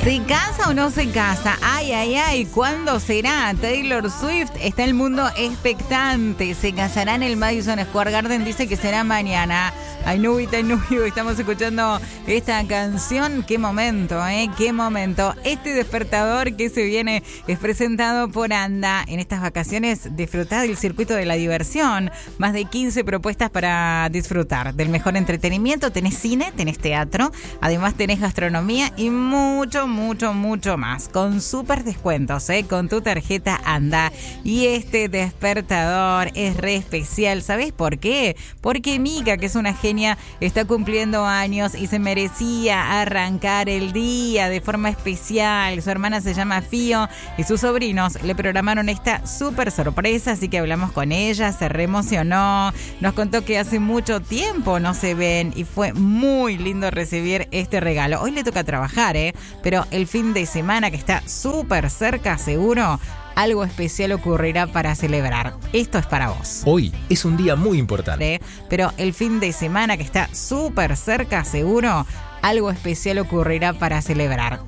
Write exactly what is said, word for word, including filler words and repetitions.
¿Se casa o no se casa? Ay, ay, ay, ¿cuándo será? Taylor Swift, está el mundo expectante. Se casará en el Madison Square Garden, dice que será mañana. I knew it, I knew it. Estamos escuchando esta canción. Qué momento, ¿eh? Qué momento. Este despertador que se viene es presentado por Anda. En estas vacaciones, disfrutad del circuito de la diversión. Más de quince propuestas para disfrutar del mejor entretenimiento. Tenés cine, tenés teatro, además tenés gastronomía y mucho, mucho, mucho más. Con súper descuentos, ¿eh? Con tu tarjeta Anda. Y este despertador es re especial. ¿Sabés por qué? Porque Mika, que es una genia, está cumpliendo años y se merecía arrancar el día de forma especial. Su hermana se llama Fío y sus sobrinos le programaron esta súper sorpresa, así que hablamos con ella, se re emocionó, nos contó que hace mucho tiempo no se ven y fue muy lindo recibir este regalo. Hoy le toca trabajar, ¿eh? Pero el fin de semana, que está súper cerca, seguro algo especial ocurrirá para celebrar. Esto es para vos. Hoy es un día muy importante. Pero el fin de semana, que está súper cerca, seguro algo especial ocurrirá para celebrar.